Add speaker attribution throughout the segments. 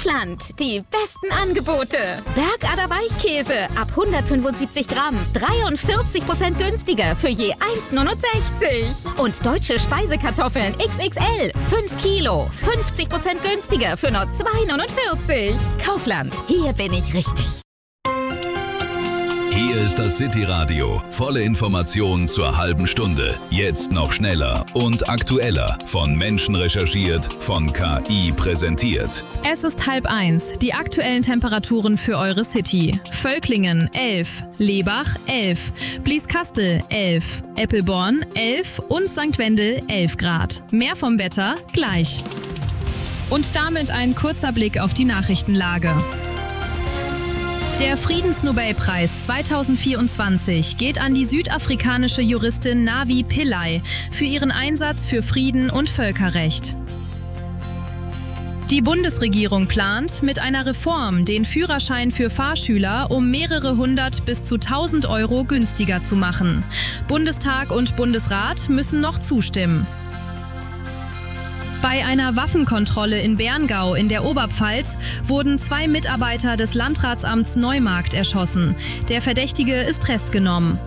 Speaker 1: Kaufland, die besten Angebote. Bergader Weichkäse ab 175 Gramm, 43% günstiger für je 1,69. Und deutsche Speisekartoffeln XXL, 5 Kilo, 50% günstiger für nur 2,49. Kaufland, hier bin ich richtig.
Speaker 2: Hier ist das City-Radio. Volle Informationen zur halben Stunde. Jetzt noch schneller und aktueller. Von Menschen recherchiert, von KI präsentiert.
Speaker 3: Es ist 12:30. Die aktuellen Temperaturen für eure City. Völklingen 11, Lebach 11, Blieskastel 11, Eppelborn 11 und St. Wendel 11 Grad. Mehr vom Wetter gleich. Und damit ein kurzer Blick auf die Nachrichtenlage. Der Friedensnobelpreis 2024 geht an die südafrikanische Juristin Navi Pillay für ihren Einsatz für Frieden und Völkerrecht. Die Bundesregierung plant, mit einer Reform den Führerschein für Fahrschüler um mehrere hundert bis zu 1.000 Euro günstiger zu machen. Bundestag und Bundesrat müssen noch zustimmen. Bei einer Waffenkontrolle in Berngau in der Oberpfalz wurden 2 Mitarbeiter des Landratsamts Neumarkt erschossen. Der Verdächtige ist festgenommen.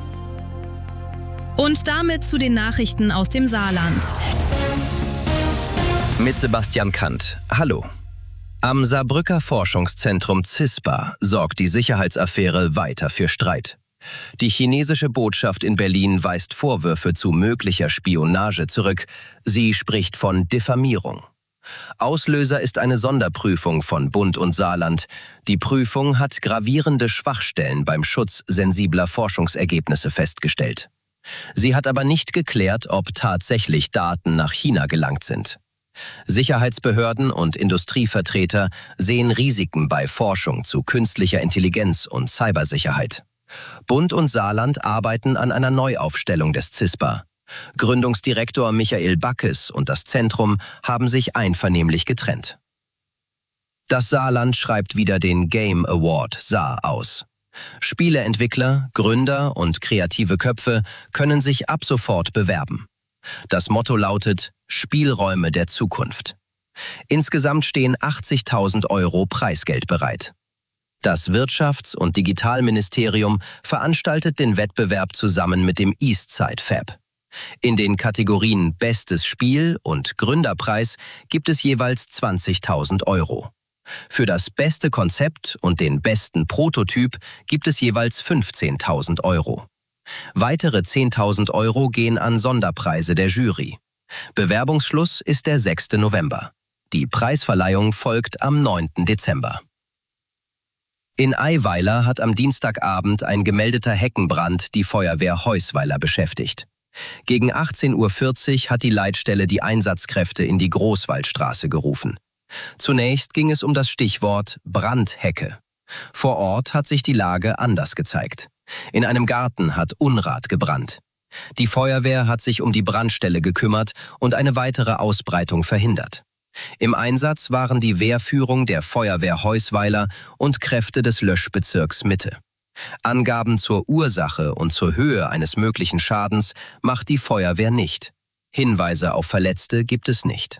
Speaker 3: Und damit zu den Nachrichten aus dem Saarland.
Speaker 4: Mit Sebastian Kant. Hallo. Am Saarbrücker Forschungszentrum CISPA sorgt die Sicherheitsaffäre weiter für Streit. Die chinesische Botschaft in Berlin weist Vorwürfe zu möglicher Spionage zurück. Sie spricht von Diffamierung. Auslöser ist eine Sonderprüfung von Bund und Saarland. Die Prüfung hat gravierende Schwachstellen beim Schutz sensibler Forschungsergebnisse festgestellt. Sie hat aber nicht geklärt, ob tatsächlich Daten nach China gelangt sind. Sicherheitsbehörden und Industrievertreter sehen Risiken bei Forschung zu künstlicher Intelligenz und Cybersicherheit. Bund und Saarland arbeiten an einer Neuaufstellung des CISPA. Gründungsdirektor Michael Backes und das Zentrum haben sich einvernehmlich getrennt. Das Saarland schreibt wieder den Game Award Saar aus. Spieleentwickler, Gründer und kreative Köpfe können sich ab sofort bewerben. Das Motto lautet Spielräume der Zukunft. Insgesamt stehen 80.000 Euro Preisgeld bereit. Das Wirtschafts- und Digitalministerium veranstaltet den Wettbewerb zusammen mit dem Eastside Fab. In den Kategorien Bestes Spiel und Gründerpreis gibt es jeweils 20.000 Euro. Für das beste Konzept und den besten Prototyp gibt es jeweils 15.000 Euro. Weitere 10.000 Euro gehen an Sonderpreise der Jury. Bewerbungsschluss ist der 6. November. Die Preisverleihung folgt am 9. Dezember. In Eiweiler hat am Dienstagabend ein gemeldeter Heckenbrand die Feuerwehr Heusweiler beschäftigt. Gegen 18:40 Uhr hat die Leitstelle die Einsatzkräfte in die Großwaldstraße gerufen. Zunächst ging es um das Stichwort Brandhecke. Vor Ort hat sich die Lage anders gezeigt. In einem Garten hat Unrat gebrannt. Die Feuerwehr hat sich um die Brandstelle gekümmert und eine weitere Ausbreitung verhindert. Im Einsatz waren die Wehrführung der Feuerwehr Heusweiler und Kräfte des Löschbezirks Mitte. Angaben zur Ursache und zur Höhe eines möglichen Schadens macht die Feuerwehr nicht. Hinweise auf Verletzte gibt es nicht.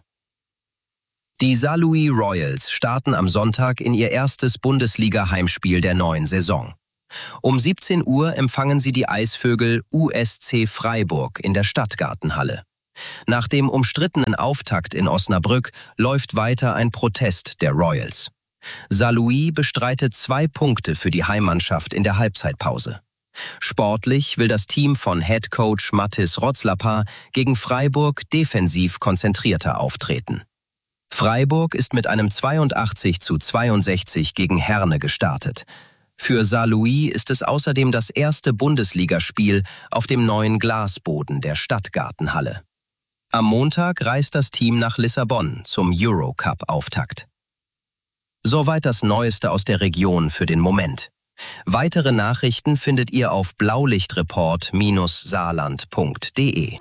Speaker 4: Die Saarlouis Royals starten am Sonntag in ihr erstes Bundesliga-Heimspiel der neuen Saison. Um 17 Uhr empfangen sie die Eisvögel USC Freiburg in der Stadtgartenhalle. Nach dem umstrittenen Auftakt in Osnabrück läuft weiter ein Protest der Royals. Saarlouis bestreitet 2 Punkte für die Heimmannschaft in der Halbzeitpause. Sportlich will das Team von Headcoach Mathis Rotzlapper gegen Freiburg defensiv konzentrierter auftreten. Freiburg ist mit einem 82:62 gegen Herne gestartet. Für Saarlouis ist es außerdem das erste Bundesligaspiel auf dem neuen Glasboden der Stadtgartenhalle. Am Montag reist das Team nach Lissabon zum Eurocup-Auftakt. Soweit das Neueste aus der Region für den Moment. Weitere Nachrichten findet ihr auf blaulichtreport-saarland.de.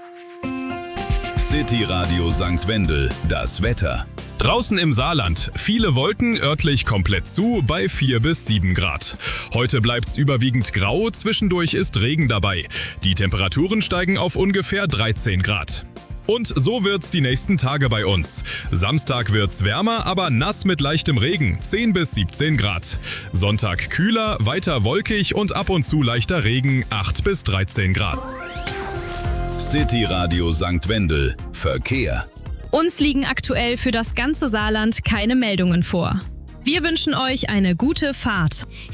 Speaker 2: City Radio St. Wendel, das Wetter.
Speaker 5: Draußen im Saarland, viele Wolken, örtlich komplett zu, bei 4 bis 7 Grad. Heute bleibt's überwiegend grau, zwischendurch ist Regen dabei. Die Temperaturen steigen auf ungefähr 13 Grad. Und so wird's die nächsten Tage bei uns. Samstag wird's wärmer, aber nass mit leichtem Regen, 10 bis 17 Grad. Sonntag kühler, weiter wolkig und ab und zu leichter Regen, 8 bis 13 Grad.
Speaker 2: City Radio St. Wendel. Verkehr.
Speaker 3: Uns liegen aktuell für das ganze Saarland keine Meldungen vor. Wir wünschen euch eine gute Fahrt.